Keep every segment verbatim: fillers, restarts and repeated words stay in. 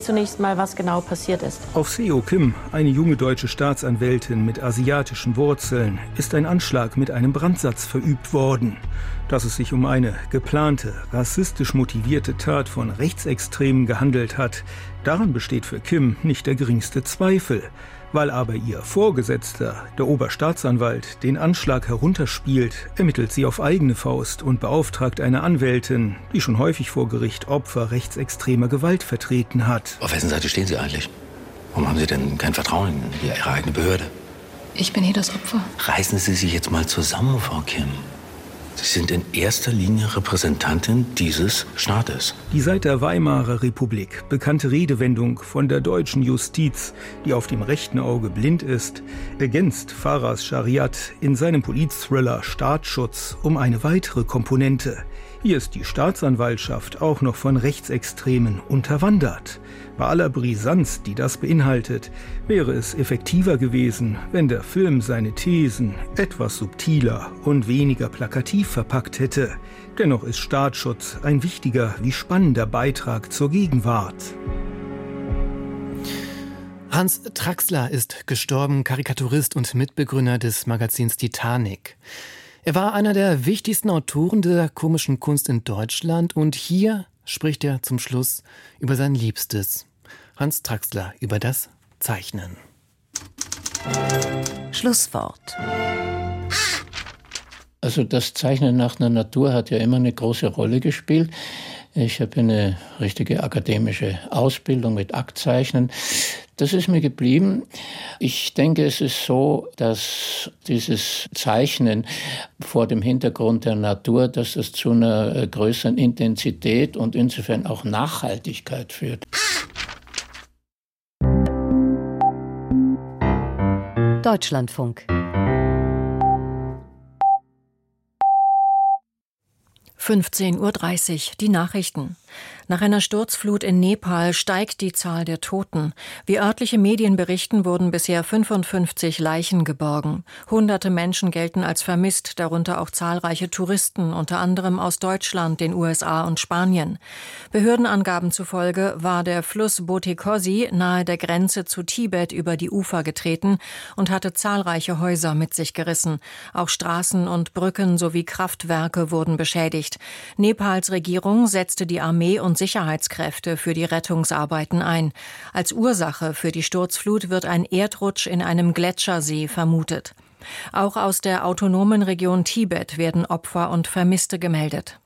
zunächst mal, was genau passiert ist. Auf Seo Kim, eine junge deutsche Staatsanwältin mit asiatischen Wurzeln, ist ein Anschlag mit einem Brandsatz verübt worden. Dass es sich um eine geplante, rassistisch motivierte Tat von Rechtsextremen gehandelt hat, daran besteht für Kim nicht der geringste Zweifel. Weil aber ihr Vorgesetzter, der Oberstaatsanwalt, den Anschlag herunterspielt, ermittelt sie auf eigene Faust und beauftragt eine Anwältin, die schon häufig vor Gericht Opfer rechtsextremer Gewalt vertreten hat. Auf wessen Seite stehen Sie eigentlich? Warum haben Sie denn kein Vertrauen in Ihre eigene Behörde? Ich bin hier das Opfer. Reißen Sie sich jetzt mal zusammen, Frau Kim. Sie sind in erster Linie Repräsentantin dieses Staates. Die seit der Weimarer Republik bekannte Redewendung von der deutschen Justiz, die auf dem rechten Auge blind ist, ergänzt Faras Shariat in seinem Politthriller Staatsschutz um eine weitere Komponente. Hier ist die Staatsanwaltschaft auch noch von Rechtsextremen unterwandert. Bei aller Brisanz, die das beinhaltet, wäre es effektiver gewesen, wenn der Film seine Thesen etwas subtiler und weniger plakativ verpackt hätte. Dennoch ist Staatsschutz ein wichtiger wie spannender Beitrag zur Gegenwart. Hans Traxler ist gestorben, Karikaturist und Mitbegründer des Magazins Titanic. Er war einer der wichtigsten Autoren der komischen Kunst in Deutschland und hier spricht er zum Schluss über sein Liebstes. Hans Traxler über das Zeichnen. Schlusswort. Also das Zeichnen nach der Natur hat ja immer eine große Rolle gespielt. Ich habe eine richtige akademische Ausbildung mit Aktzeichnen. Das ist mir geblieben. Ich denke, es ist so, dass dieses Zeichnen vor dem Hintergrund der Natur, dass es zu einer größeren Intensität und insofern auch Nachhaltigkeit führt. Deutschlandfunk. fünfzehn Uhr dreißig, die Nachrichten. Nach einer Sturzflut in Nepal steigt die Zahl der Toten. Wie örtliche Medien berichten, wurden bisher fünfundfünfzig Leichen geborgen. Hunderte Menschen gelten als vermisst, darunter auch zahlreiche Touristen, unter anderem aus Deutschland, den U S A und Spanien. Behördenangaben zufolge war der Fluss Botekosi nahe der Grenze zu Tibet über die Ufer getreten und hatte zahlreiche Häuser mit sich gerissen. Auch Straßen und Brücken sowie Kraftwerke wurden beschädigt. Nepals Regierung setzte die Armee und Sicherheitskräfte für die Rettungsarbeiten ein. Als Ursache für die Sturzflut wird ein Erdrutsch in einem Gletschersee vermutet. Auch aus der autonomen Region Tibet werden Opfer und Vermisste gemeldet.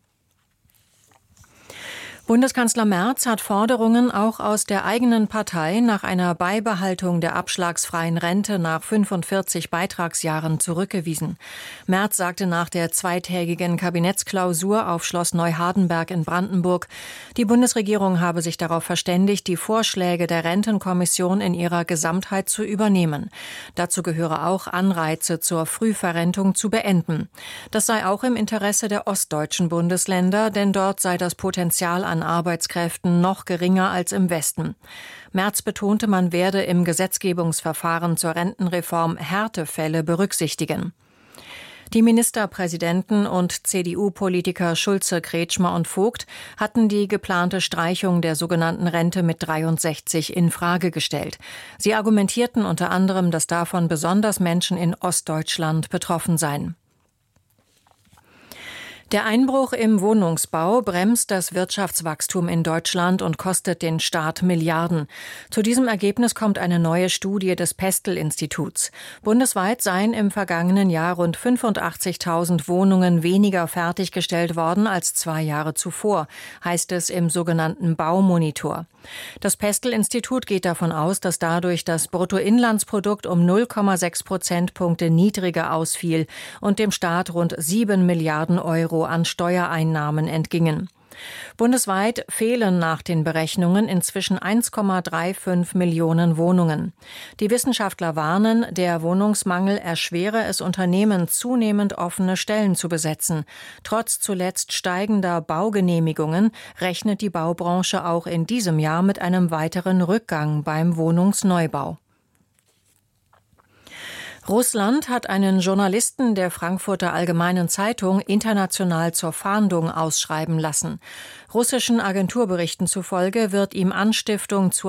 Bundeskanzler Merz hat Forderungen auch aus der eigenen Partei nach einer Beibehaltung der abschlagsfreien Rente nach fünfundvierzig Beitragsjahren zurückgewiesen. Merz sagte nach der zweitägigen Kabinettsklausur auf Schloss Neuhardenberg in Brandenburg, die Bundesregierung habe sich darauf verständigt, die Vorschläge der Rentenkommission in ihrer Gesamtheit zu übernehmen. Dazu gehöre auch, Anreize zur Frühverrentung zu beenden. Das sei auch im Interesse der ostdeutschen Bundesländer, denn dort sei das Potenzial an Arbeitskräften noch geringer als im Westen. Merz betonte, man werde im Gesetzgebungsverfahren zur Rentenreform Härtefälle berücksichtigen. Die Ministerpräsidenten und C D U-Politiker Schulze, Kretschmer und Vogt hatten die geplante Streichung der sogenannten Rente mit dreiundsechzig in Frage gestellt. Sie argumentierten unter anderem, dass davon besonders Menschen in Ostdeutschland betroffen seien. Der Einbruch im Wohnungsbau bremst das Wirtschaftswachstum in Deutschland und kostet den Staat Milliarden. Zu diesem Ergebnis kommt eine neue Studie des Pestel-Instituts. Bundesweit seien im vergangenen Jahr rund fünfundachtzigtausend Wohnungen weniger fertiggestellt worden als zwei Jahre zuvor, heißt es im sogenannten Baumonitor. Das Pestel-Institut geht davon aus, dass dadurch das Bruttoinlandsprodukt um null Komma sechs Prozentpunkte niedriger ausfiel und dem Staat rund sieben Milliarden Euro an Steuereinnahmen entgingen. Bundesweit fehlen nach den Berechnungen inzwischen eins Komma fünfunddreißig Millionen Wohnungen. Die Wissenschaftler warnen, der Wohnungsmangel erschwere es Unternehmen, zunehmend offene Stellen zu besetzen. Trotz zuletzt steigender Baugenehmigungen rechnet die Baubranche auch in diesem Jahr mit einem weiteren Rückgang beim Wohnungsneubau. Russland hat einen Journalisten der Frankfurter Allgemeinen Zeitung international zur Fahndung ausschreiben lassen. Russischen Agenturberichten zufolge wird ihm Anstiftung zur